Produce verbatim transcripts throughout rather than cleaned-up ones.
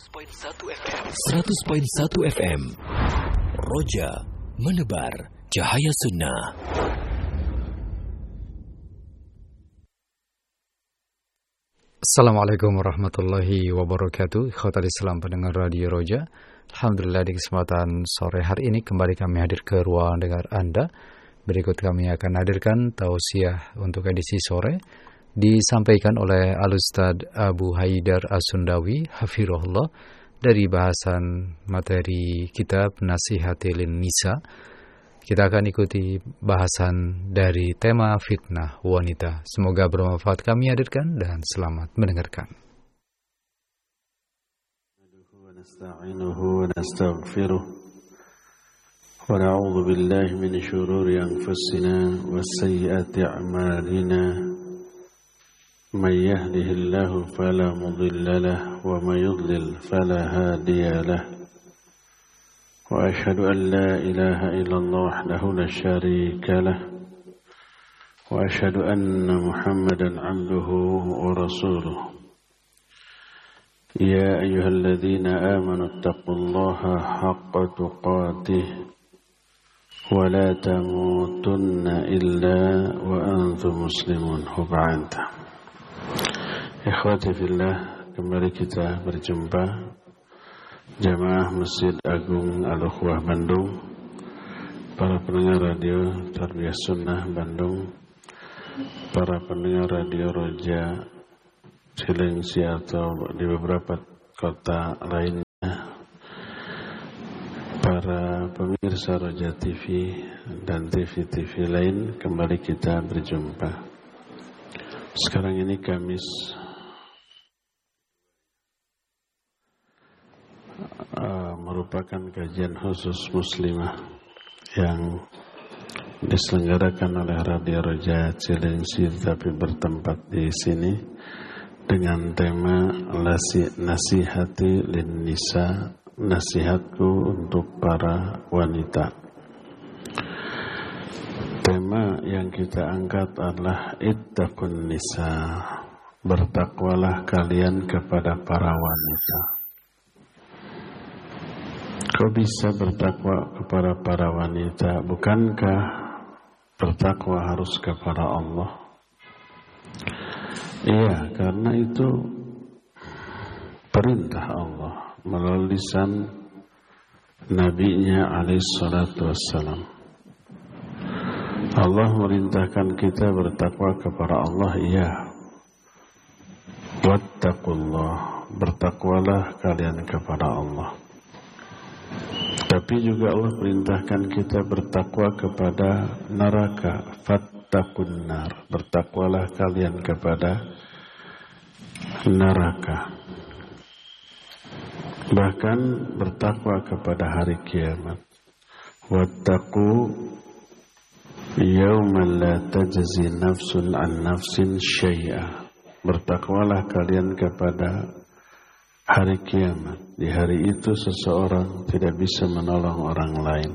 seratus koma satu F M Roja menebar cahaya sunnah. Assalamualaikum warahmatullahi wabarakatuh. Ikhwatal Islam pendengar Radio Roja, alhamdulillah di kesempatan sore hari ini kembali kami hadir ke ruang dengar Anda. Berikut kami akan hadirkan tausiah untuk edisi sore, disampaikan oleh Al-Ustadz Abu Haidar As-Sundawi hafirullah dari bahasan materi kitab Nasihatil Nisa. Kita akan ikuti bahasan dari tema fitnah wanita. Semoga bermanfaat kami hadirkan dan selamat mendengarkan. Nasta'inuhu wa nastaghfiruh wa na'udzu billahi min shururi anfusina wa sayyiati a'malina. من يهده الله فلا مضل له ومن يضلل فلا هادي له وأشهد أن لا إله إلا الله وحده لا شريك له وأشهد أن محمدا عبده ورسوله يا أيها الذين آمنوا اتقوا الله حق تقاته ولا تموتن إلا وأنتم مسلمون وبعد. Ikhwati fillah, kembali kita berjumpa Jamaah Masjid Agung Al-Ukhwah Bandung, para pendengar radio Tarbiyah Sunnah Bandung, para pendengar radio Roja Cilengsi atau di beberapa kota lainnya, para pemirsa Roja T V dan T V-T V lain, kembali kita berjumpa. Sekarang ini Kamis Uh, merupakan kajian khusus muslimah yang diselenggarakan oleh Radio Roja Cilengsi, tapi bertempat di sini dengan tema Nasihati lin Nisa, nasihatku untuk para wanita. Tema yang kita angkat adalah Ittaqun Nisa, bertakwalah kalian kepada para wanita. Kau bisa bertakwa kepada para wanita, bukankah bertakwa harus kepada Allah? Iya, karena itu perintah Allah melalui lisan Nabi-Nya alaihi salatu wassalam. Allah merintahkan kita bertakwa kepada Allah, iya. Wattaqullah, bertakwalah kalian kepada Allah. Tapi juga Allah perintahkan kita bertakwa kepada neraka. Fattaqun nar, bertakwalah kalian kepada neraka. Bahkan bertakwa kepada hari kiamat. Wattaqu yawman la tajzi nafsun an nafsin syai'a, bertakwalah kalian kepada hari kiamat. Di hari itu seseorang tidak bisa menolong orang lain.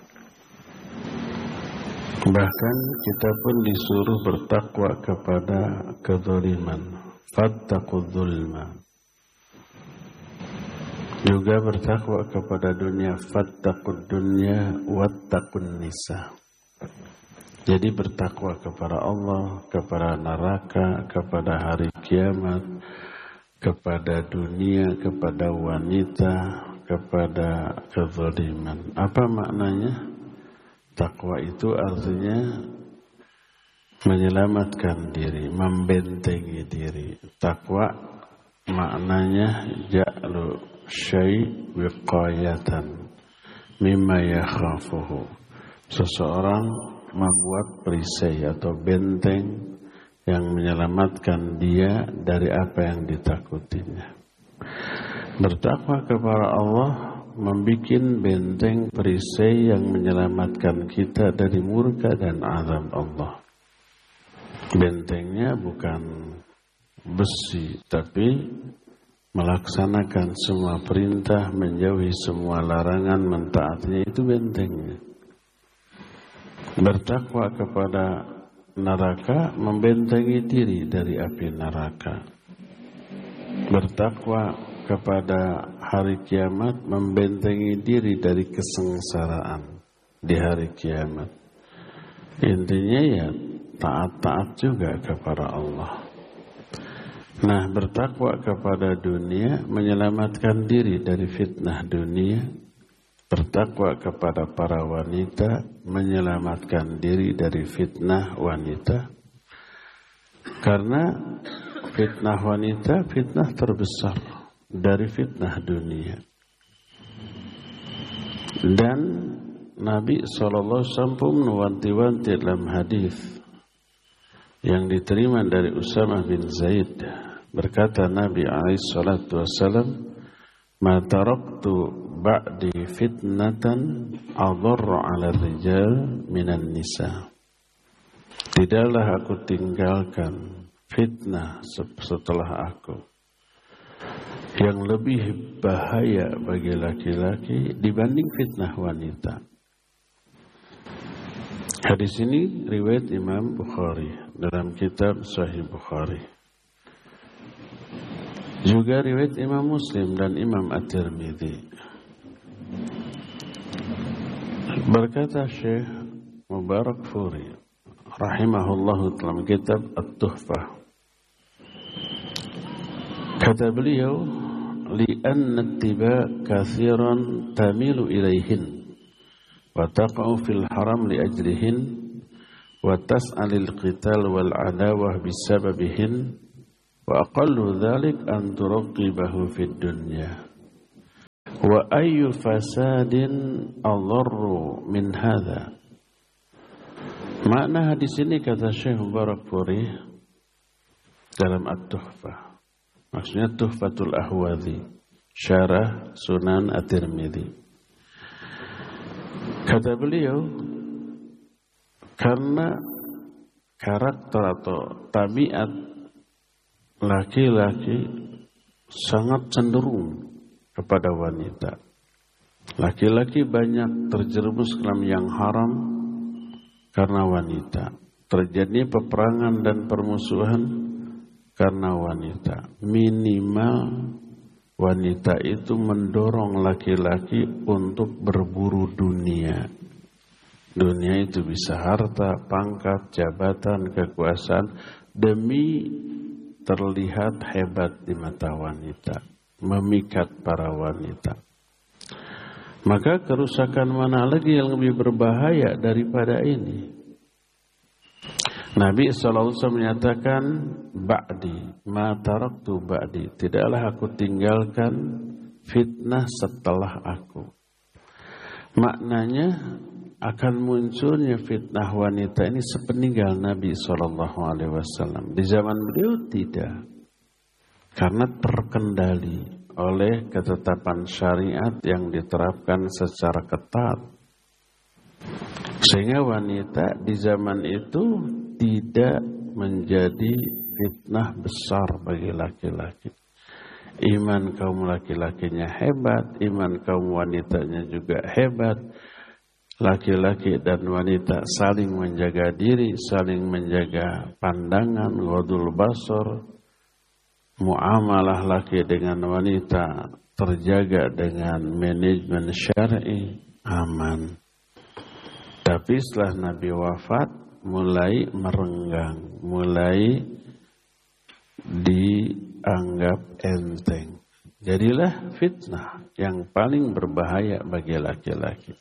Bahkan kita pun disuruh bertakwa kepada kezaliman. Fattaqudz zulma. Juga bertakwa kepada dunia. Fattaqud dunya wattaqun nisa. Jadi bertakwa kepada Allah, kepada neraka, kepada hari kiamat, kepada dunia, kepada wanita, kepada kezaliman. Apa maknanya? Takwa itu artinya menyelamatkan diri, membentengi diri. Takwa maknanya ja'lu syai' wiqayatan mimma yakhafuhu. Seseorang membuat perisai atau benteng yang menyelamatkan dia dari apa yang ditakutinya. Bertakwa kepada Allah membuat benteng perisai yang menyelamatkan kita dari murka dan azab Allah. Bentengnya bukan besi, tapi melaksanakan semua perintah, menjauhi semua larangan, mentaatinya, itu bentengnya. Bertakwa kepada neraka membentengi diri dari api neraka. Bertakwa kepada hari kiamat, membentengi diri dari kesengsaraan di hari kiamat. Intinya ya taat-taat juga kepada Allah. Nah, bertakwa kepada dunia menyelamatkan diri dari fitnah dunia. Bertakwa kepada para wanita menyelamatkan diri dari fitnah wanita. Karena fitnah wanita fitnah terbesar dari fitnah dunia. Dan Nabi shallallahu alaihi wasallam pun mewanti-wanti dalam hadis yang diterima dari Usamah bin Zaid. Berkata Nabi alaihi salatu wasallam, "Ma taraktu ba'di fitnatan adharra 'ala rijal minan nisa." Tidaklah aku tinggalkan fitnah setelah aku yang lebih bahaya bagi laki-laki dibanding fitnah wanita. Hadis ini riwayat Imam Bukhari dalam kitab Sahih Bukhari. Juga riwayat Imam Muslim dan Imam At-Tirmidzi. Berkata Syekh Mubarakfuri rahimahullahu dalam kitab At-Tuhfah. Kata beliau, li'anna ittiba kathiran tamilu ilaihin wa taqa'u fil haram li ajlihin wa tas'alil qital wal adawah bisababihin wa aqallu dhalik an turaqibahu fid dunya wa ayyu fasadin adharru min hadha. Makna hadis ini kata Syekh Mubarakfuri dalam At-Tuhfah, maksudnya Tuhfatul Ahwadhi, syarah Sunan At-Tirmidzi. Kata beliau, karena karakter atau tabiat laki-laki sangat cenderung kepada wanita. Laki-laki banyak terjerumus ke dalam yang haram karena wanita. Terjadi peperangan dan permusuhan karena wanita. Minimal wanita itu mendorong laki-laki untuk berburu dunia. Dunia itu bisa harta, pangkat, jabatan, kekuasaan demi terlihat hebat di mata wanita, memikat para wanita. Maka kerusakan mana lagi yang lebih berbahaya daripada ini? Nabi shallallahu alaihi wasallam menyatakan, ba'di, ma taraktu ba'di, tidaklah aku tinggalkan fitnah setelah aku. Maknanya akan munculnya fitnah wanita ini sepeninggal Nabi shallallahu alaihi wasallam. Di zaman beliau tidak, karena terkendali oleh ketetapan syariat yang diterapkan secara ketat. Sehingga wanita di zaman itu tidak menjadi fitnah besar bagi laki-laki. Iman kaum laki-lakinya hebat, iman kaum wanitanya juga hebat. Laki-laki dan wanita saling menjaga diri, saling menjaga pandangan, ghadul basar. Muamalah laki dengan wanita terjaga dengan manajemen syar'i, aman. Tapi setelah Nabi wafat, mulai merenggang, mulai dianggap enteng. Jadilah fitnah yang paling berbahaya bagi laki-laki.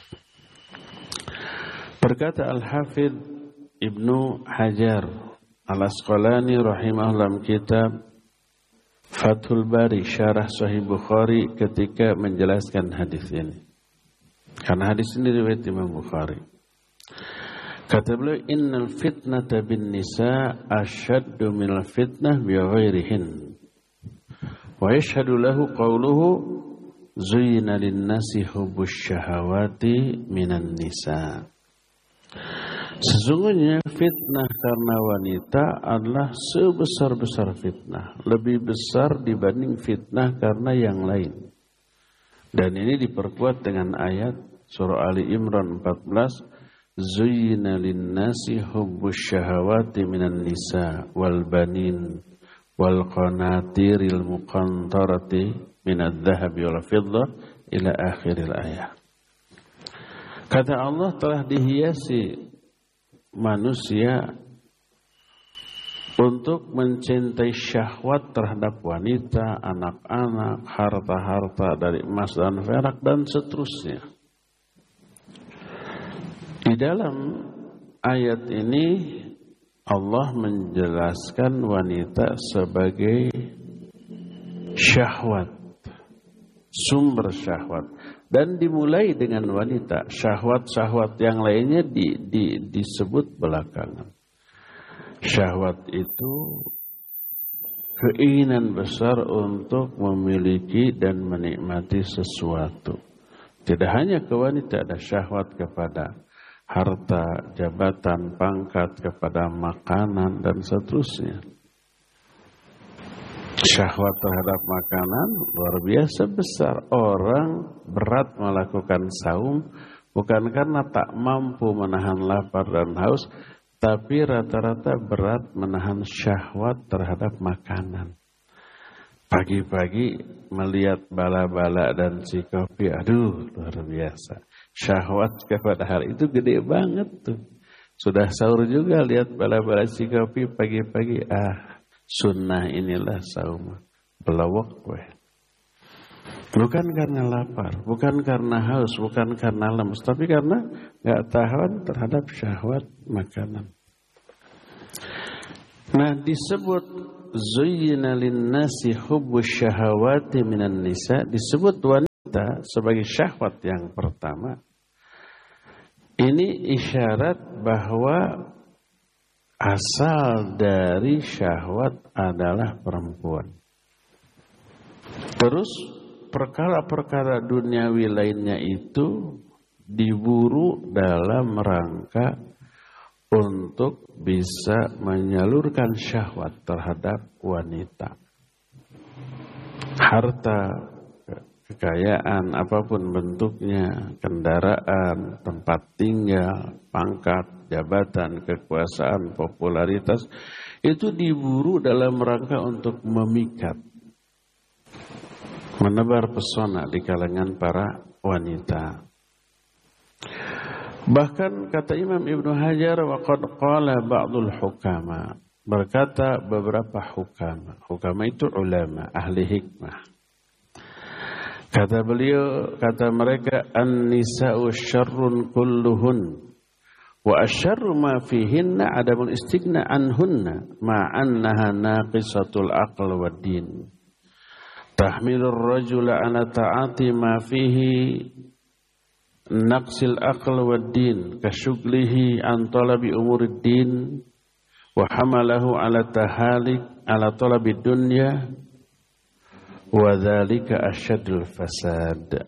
Berkata Al-Hafidh Ibnu Hajar Al-Asqalani rahimahullah kitab Fathul Bari Syarah Sahih Bukhari ketika menjelaskan hadis ini. Karena hadis ini riwayat Imam Bukhari. Kata beliau, innal fitnata bin nisa asyaddu minal fitnah bi ghairihin. Wa yashhadu lahu qawluhu zuyyina lin-nasi hubbus syahawati minan nisa. Sesungguhnya fitnah karena wanita adalah sebesar-besar fitnah, lebih besar dibanding fitnah karena yang lain. Dan ini diperkuat dengan ayat surah Ali Imran empat belas, zuyyina lin-nasi hubbus syahawati minan nisa wal banin wal qanatiril muqantarati minadh dhahabi wal fiddah ila akhiril ayat. Kata Allah telah dihiasi manusia untuk mencintai syahwat terhadap wanita, anak-anak, harta-harta dari emas dan perak dan seterusnya. Di dalam ayat ini Allah menjelaskan wanita sebagai syahwat, sumber syahwat, dan dimulai dengan wanita. Syahwat-syahwat yang lainnya di, di, disebut belakangan. Syahwat itu keinginan besar untuk memiliki dan menikmati sesuatu. Tidak hanya ke wanita, ada syahwat kepada harta, jabatan, pangkat, kepada makanan dan seterusnya. Syahwat terhadap makanan luar biasa besar. Orang berat melakukan saum bukan karena tak mampu menahan lapar dan haus, tapi rata-rata berat menahan syahwat terhadap makanan. Pagi-pagi melihat bala-bala dan si kopi, aduh luar biasa. Syahwat kepada hal itu gede banget tuh. Sudah sahur juga lihat bala-bala si kopi pagi-pagi, ah sunnah inilah saum. Belawak weh. Bukan karena lapar, bukan karena haus, bukan karena lemes, tapi karena gak tahan terhadap syahwat makanan. Nah, disebut zuyyina lin-nasi hubbus syahawati minan nisa, disebut wanita sebagai syahwat yang pertama. Ini isyarat bahwa asal dari syahwat adalah perempuan. Terus perkara-perkara duniawi lainnya itu diburu dalam rangka untuk bisa menyalurkan syahwat terhadap wanita. Harta, kekayaan, apapun bentuknya, kendaraan, tempat tinggal, pangkat, jabatan, kekuasaan, popularitas, itu diburu dalam rangka untuk memikat, menebar pesona di kalangan para wanita. Bahkan kata Imam Ibnu Hajar, waqad qala ba'dul hukama, berkata beberapa hukama. Hukama itu ulama, ahli hikmah. Kata beliau, kata mereka, an-nisa'u syarrun kulluhun wa asyarru ma fihinna adamul istighna anhunna ma'annaha naqisatul aql wad din. Tahmilur rajula ala ta'ati ma fihi naqsil aql wad din kasyuglihi an talabi umurid din wa hamalahu ala tahalik ala talabi dunya wa dzalika asyadul fasad.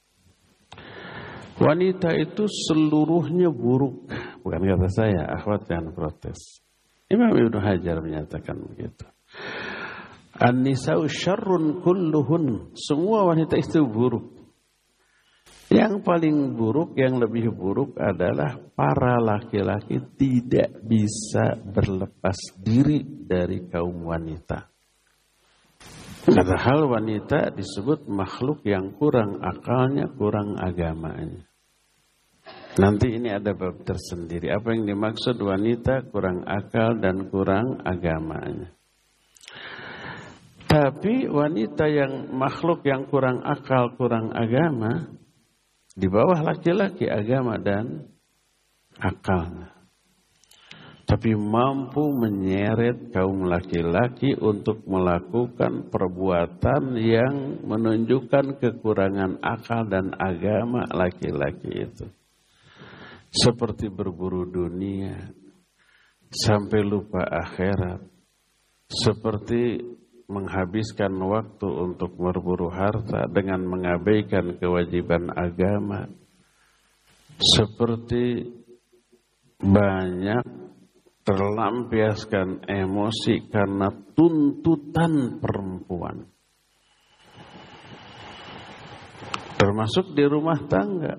Wanita itu seluruhnya buruk, bukan kata saya, akhwat yang protes. Imam Ibnu Hajar menyatakan begitu. An-nisa'u syarrun kulluhun, semua wanita itu buruk. Yang paling buruk, yang lebih buruk adalah para laki-laki tidak bisa berlepas diri dari kaum wanita. Padahal wanita disebut makhluk yang kurang akalnya, kurang agamanya. Nanti ini ada bab tersendiri. Apa yang dimaksud wanita kurang akal dan kurang agamanya. Tapi wanita yang makhluk yang kurang akal, kurang agama, di bawah laki-laki agama dan akalnya. Tapi mampu menyeret kaum laki-laki untuk melakukan perbuatan yang menunjukkan kekurangan akal dan agama laki-laki itu. Seperti berburu dunia sampai lupa akhirat. Seperti menghabiskan waktu untuk berburu harta dengan mengabaikan kewajiban agama. Seperti banyak terlampiaskan emosi karena tuntutan perempuan. Termasuk di rumah tangga.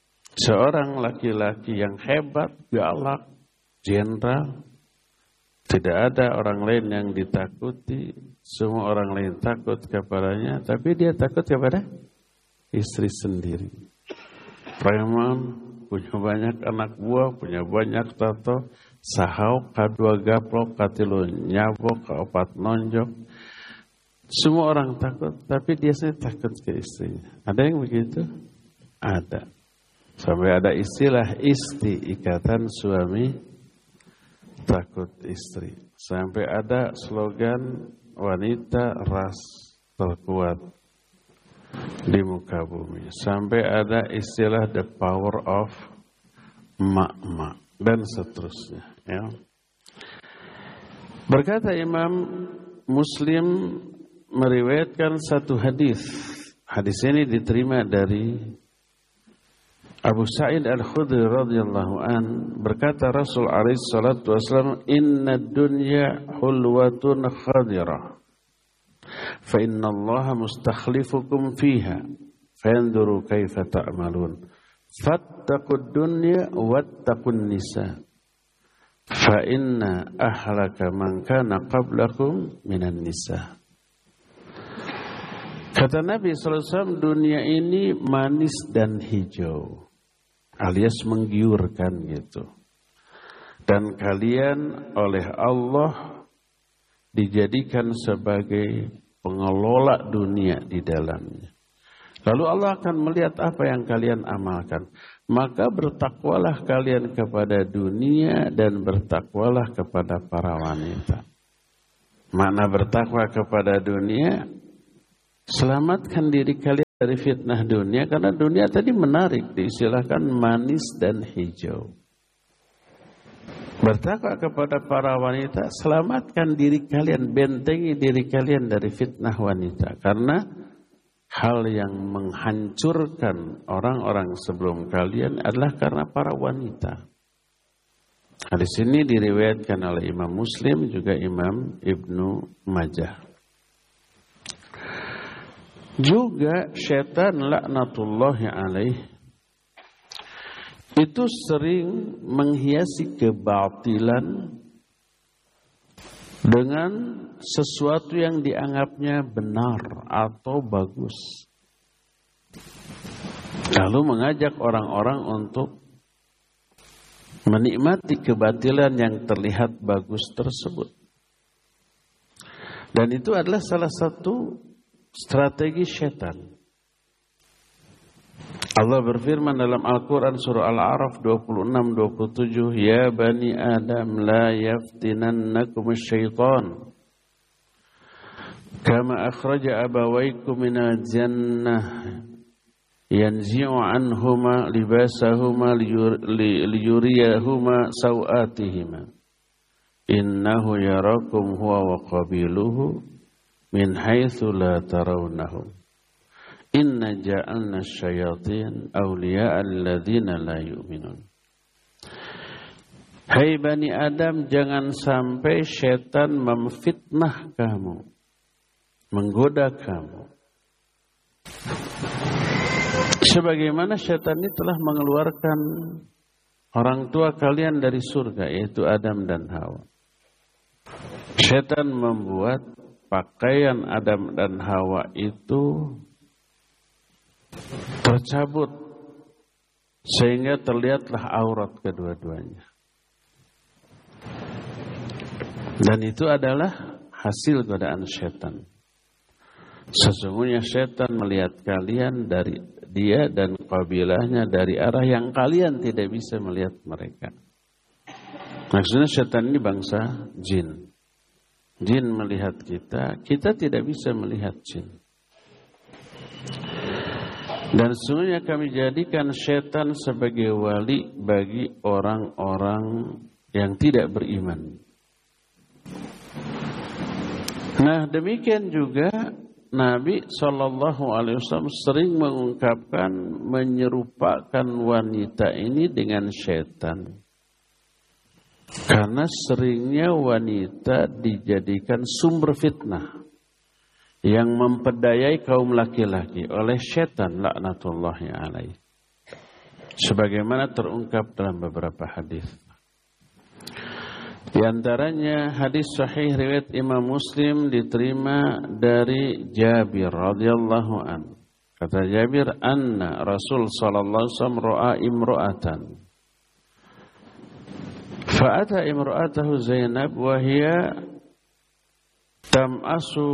Seorang laki-laki yang hebat, galak, jenderal, Tidak ada orang lain yang ditakuti, semua orang lain takut kepadanya, tapi dia takut kepada istri sendiri. Preman, punya banyak anak buah, punya banyak tato, sahau, kadua gaplok, katilu nyabok, kaopat nonjok. Semua orang takut, tapi dia sendiri takut ke istrinya. Ada yang begitu? Ada. Sampai ada istilah isti, ikatan suami takut istri. Sampai ada slogan wanita ras terkuat di muka bumi. Sampai ada istilah the power of mak-mak dan seterusnya. Ya. Berkata Imam Muslim meriwayatkan satu hadis. Hadis ini diterima dari Abu Sa'id Al-Khudri radhiyallahu an, berkata Rasul alaihi salatu wasallam, "Inna dunya hulwatun khadirah, fa inna Allah mustakhlifukum fiha, fanzuru kaifa ta'malun, fattaqud dunya wattaqun nisa, fa inna ahlaka man kana qablakum minan nisa." Kata Nabi sallallahu alaihi wasallam, dunia ini manis dan hijau, alias menggiurkan gitu. Dan kalian oleh Allah dijadikan sebagai pengelola dunia di dalamnya. Lalu Allah akan melihat apa yang kalian amalkan. Maka bertakwalah kalian kepada dunia dan bertakwalah kepada para wanita. Makna bertakwa kepada dunia, selamatkan diri kalian dari fitnah dunia, karena dunia tadi menarik, diistilahkan manis dan hijau. Bertakwa kepada para wanita, selamatkan diri kalian, bentengi diri kalian dari fitnah wanita, karena hal yang menghancurkan orang-orang sebelum kalian adalah karena para wanita. Hadis ini diriwayatkan oleh Imam Muslim, juga Imam Ibnu Majah. Juga syaitan laknatullahi alaih itu sering menghiasi kebatilan dengan sesuatu yang dianggapnya benar atau bagus. Lalu mengajak orang-orang untuk menikmati kebatilan yang terlihat bagus tersebut. Dan itu adalah salah satu strategi syaitan. Allah berfirman dalam Al-Quran surah Al-A'raf dua puluh enam dua puluh tujuh, "Ya bani Adam la yaftinannakum syaitan kama akhraja abawaykum minal jannah yanzi'u anhuma libasahuma liyuriyahuma sawatihima innahu yarakum huwa wa qabiluhu min haitsu la tarawnahum inna ja'alna asyayatin awliya'a alladzina la yu'minun." Hai Bani Adam, jangan sampai syaitan memfitnah kamu, menggoda kamu. Sebagaimana syaitan ini telah mengeluarkan orang tua kalian dari surga, yaitu Adam dan Hawa. Syaitan membuat pakaian Adam dan Hawa itu tercabut sehingga terlihatlah aurat kedua-duanya. Dan itu adalah hasil godaan syaitan. Sesungguhnya syaitan melihat kalian dari dia dan kabilahnya dari arah yang kalian tidak bisa melihat mereka. Maksudnya syaitan ini bangsa jin. Jin melihat kita, kita tidak bisa melihat jin. Dan sesungguhnya kami jadikan syaitan sebagai wali bagi orang-orang yang tidak beriman. Nah, demikian juga Nabi shallallahu alaihi wasallam sering mengungkapkan, menyerupakan wanita ini dengan syaitan. Karena seringnya wanita dijadikan sumber fitnah yang memperdayai kaum laki-laki oleh syaitan laknatullahi alaih. Sebagaimana terungkap dalam beberapa hadis. Di antaranya hadis sahih riwayat Imam Muslim diterima dari Jabir radhiyallahu an. Kata Jabir, anna Rasul sallallahu alaihi wasallam ra'a imra'atan. Fa'ata imra'atahu Zainab wa hiya tam'asu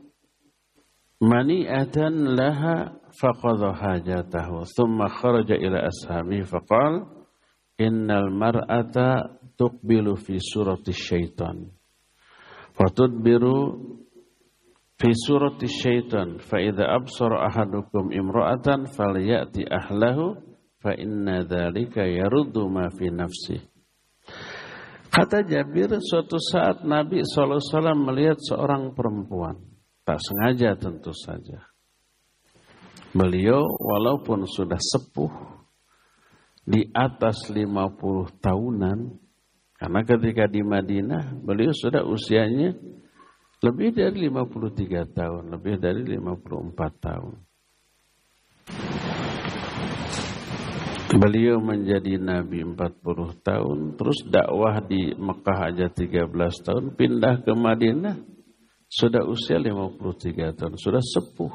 mani'atan laha faqadha hajatahu thumma kharaja ila ashabihi faqala innal mar'ata tuqbilu fi surati syaitan wa tudbiru fi surati syaitan fa idza absara ahadukum imra'atan falyati ahlahu fa inna dzalika yaruddu ma fi nafsihi. Kata Jabir, suatu saat Nabi sallallahu alaihi wasallam melihat seorang perempuan, tak sengaja tentu saja. Beliau walaupun sudah sepuh di atas lima puluh tahunan, karena ketika di Madinah, beliau sudah usianya lebih dari lima puluh tiga tahun, lebih dari lima puluh empat tahun. Beliau menjadi Nabi empat puluh tahun, terus dakwah di Mekah aja tiga belas tahun, pindah ke Madinah, sudah usia lima puluh tiga tahun, sudah sepuh.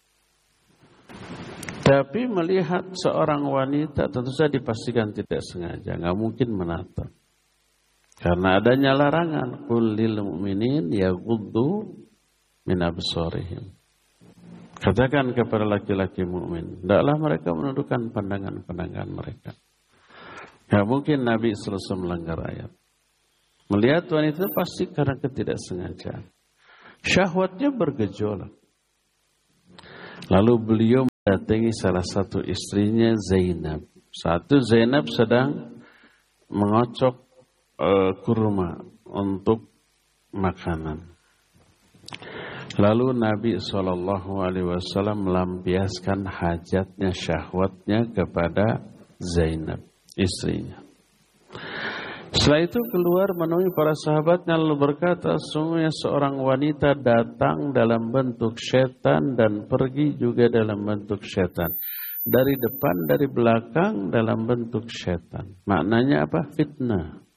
Tapi melihat seorang wanita, tentu saja dipastikan tidak sengaja, nggak mungkin menatap. Karena adanya larangan, qul lil mu'minin yaghuddu min absarihim. Katakan kepada laki-laki mukmin, hendaklah mereka menundukkan pandangan-pandangan mereka. Ya mungkin Nabi selesai melanggar ayat. Melihat wanita pasti karena ketidaksengajaan. Syahwatnya bergejolak. Lalu beliau mendatangi salah satu istrinya Zainab. Satu Zainab sedang mengocok Uh, kurma untuk makanan. Lalu Nabi shallallahu alaihi wasallam melampiaskan hajatnya, syahwatnya kepada Zainab, istrinya. Setelah itu keluar menemui para sahabatnya lalu berkata, sungguhnya seorang wanita datang dalam bentuk setan dan pergi juga dalam bentuk setan. Dari depan, dari belakang dalam bentuk setan. Maknanya apa? Fitnah.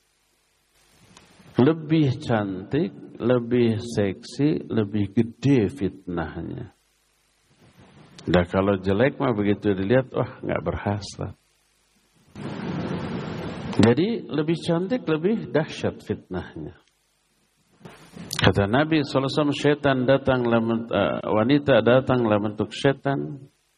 Lebih cantik, lebih seksi, lebih gede fitnahnya. Dan kalau jelek mah begitu dilihat, wah nggak berhasrat. Jadi lebih cantik, lebih dahsyat fitnahnya. Kata Nabi shallallahu alaihi wasallam, syaitan datang, uh, wanita datang dalam bentuk syaitan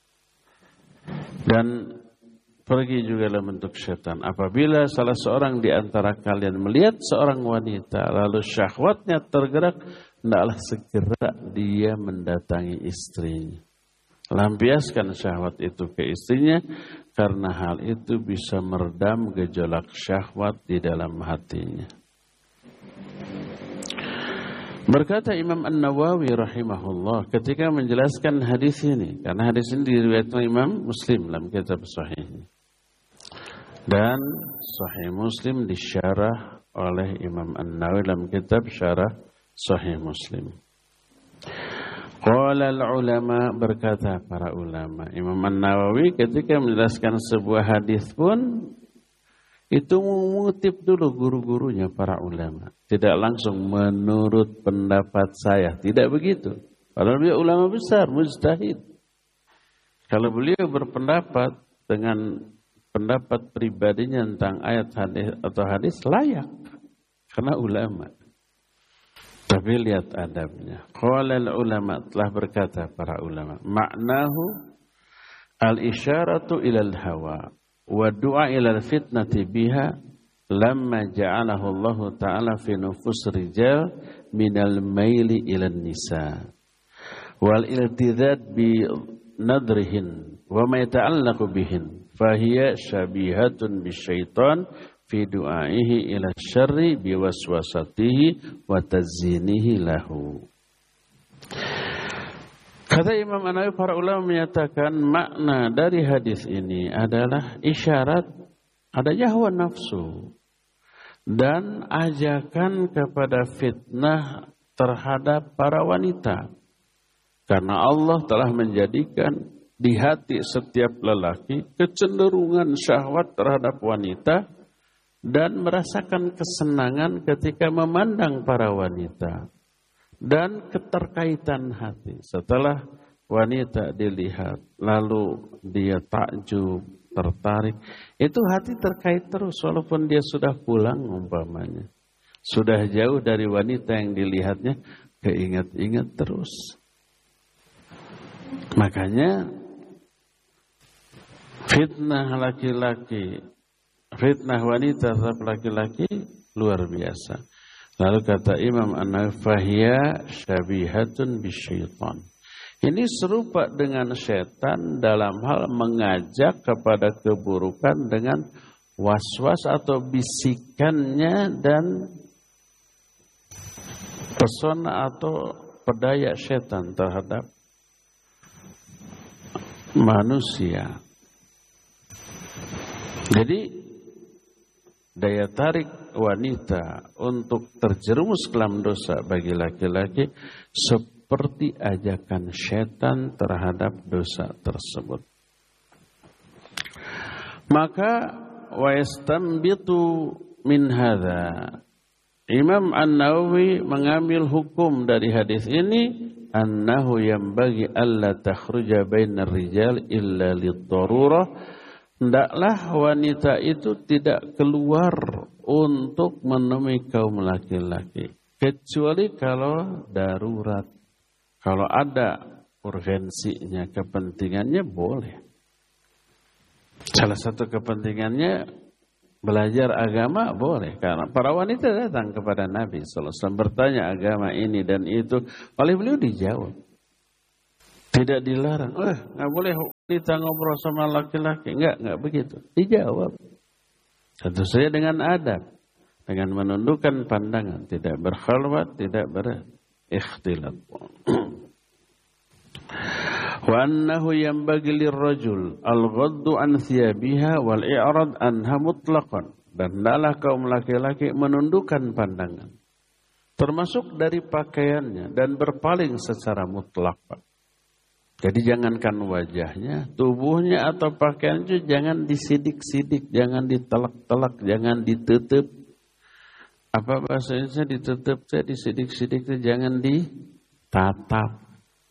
dan pergi juga dalam bentuk syaitan. Apabila salah seorang di antara kalian melihat seorang wanita lalu syahwatnya tergerak, hendaklah segera dia mendatangi istrinya. Lampiaskan syahwat itu ke istrinya, karena hal itu bisa meredam gejolak syahwat di dalam hatinya. Berkata Imam An-Nawawi rahimahullah ketika menjelaskan hadis ini, karena hadis ini diriwayatkan Imam Muslim dalam kitab Sahihnya. Dan Sahih Muslim disyarah oleh Imam An-Nawawi dalam kitab Syarah Sahih Muslim. Qala al-ulama, berkata para ulama. Imam An-Nawawi ketika menjelaskan sebuah hadis pun itu mengutip dulu guru-gurunya para ulama. Tidak langsung menurut pendapat saya, tidak begitu. Padahal beliau ulama besar, mujtahid. Kalau beliau berpendapat dengan pendapat pribadinya tentang ayat hadis atau hadis layak karena ulama. Tapi lihat adabnya. Qala al-ulama, telah berkata para ulama, maknahu al-isyaratu ilal hawa wa du'a ilal fitnati biha lamma ja'alahu Allah Ta'ala fi nufus rijal minal maili ilan nisa wal iltidad bi nadrihin wa ma yata'allaqu bihin fahiya syabihatun bisyaitan fi du'aihi ila syarri biwaswasatihi wa tazinihi lahu. Kata Imam An-Nawawi, para ulama menyatakan makna dari hadis ini adalah isyarat adanya hawa nafsu dan ajakan kepada fitnah terhadap para wanita. Karena Allah telah menjadikan di hati setiap lelaki kecenderungan syahwat terhadap wanita dan merasakan kesenangan ketika memandang para wanita dan keterkaitan hati. Setelah wanita dilihat, lalu dia takjub, tertarik, itu hati terkait terus walaupun dia sudah pulang umpamanya. Sudah jauh dari wanita yang dilihatnya, keingat-ingat terus. Makanya fitnah laki-laki, fitnah wanita terhadap laki-laki luar biasa. Lalu kata Imam An-Nawawi, fahiya syabihatun bisyaitan. Ini serupa dengan setan dalam hal mengajak kepada keburukan dengan was-was atau bisikannya dan pesona atau pedaya setan terhadap manusia. Jadi daya tarik wanita untuk terjerumus ke dalam dosa bagi laki-laki seperti ajakan setan terhadap dosa tersebut. Maka wa yastanbitu min hadza, Imam An-Nawawi mengambil hukum dari hadis ini, annahu yanbaghi alla takhruja bainar rijal illa lid-darurah. Hendaklah wanita itu tidak keluar untuk menemui kaum laki-laki kecuali kalau darurat. Kalau ada urgensinya, kepentingannya boleh. Salah satu kepentingannya belajar agama boleh, karena para wanita datang kepada Nabi sallallahu alaihi wasallam bertanya agama ini dan itu, oleh beliau dijawab. Tidak dilarang, eh nggak boleh wanita ngobrol sama laki-laki, enggak, enggak begitu. Dijawab. Tentu saja dengan adab, dengan menundukkan pandangan, tidak berkhalwat, tidak berikhtilat. Wa annahu yanbaghi lirrajul al-ghaddu an thiyabiha wal i'rad anha mutlaqan. Dan hendaklah kaum laki-laki menundukkan pandangan, termasuk dari pakaiannya, dan berpaling secara mutlak. Jadi jangankan wajahnya, tubuhnya atau pakaian itu jangan disidik-sidik, jangan ditelak-telak, jangan ditutup. Apa bahasanya ditutup, saya disidik-sidik itu jangan ditatap.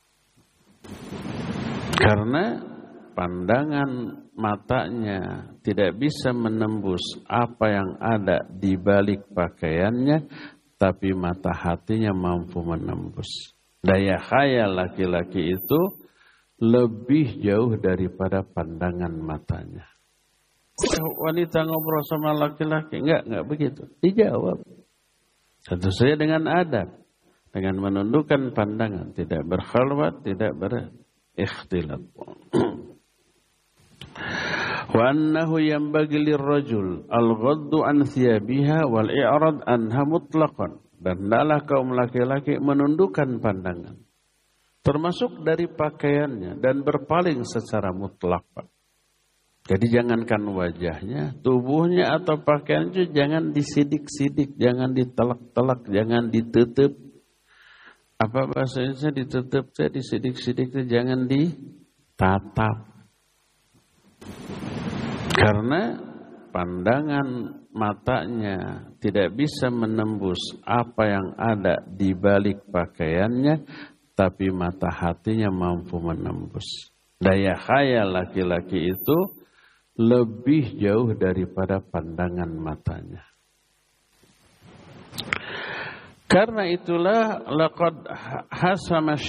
Karena pandangan matanya tidak bisa menembus apa yang ada di balik pakaiannya, tapi mata hatinya mampu menembus. Daya khayal laki-laki itu lebih jauh daripada pandangan matanya. Wanita ngobrol sama laki-laki, enggak, enggak begitu. Dijawab. Tentu saja dengan adab, dengan menundukkan pandangan, tidak berkhalwat, tidak berikhtilat. Wa annahu yanbaghi lirrajul al-ghaddu an thiyabiha wal i'rad anha mutlaqan. Dan hendaklah kaum laki-laki menundukkan pandangan, termasuk dari pakaiannya, dan berpaling secara mutlak. Jadi jangankan wajahnya, tubuhnya atau pakaian itu jangan disidik-sidik, jangan ditelak-telak, jangan ditutup. Apa bahasanya ditutup, saya disidik-sidik itu jangan ditatap. Karena pandangan matanya tidak bisa menembus apa yang ada di balik pakaiannya, tapi mata hatinya mampu menembus. Daya khayal laki-laki itu lebih jauh daripada pandangan matanya. Karena itulah laqad hasama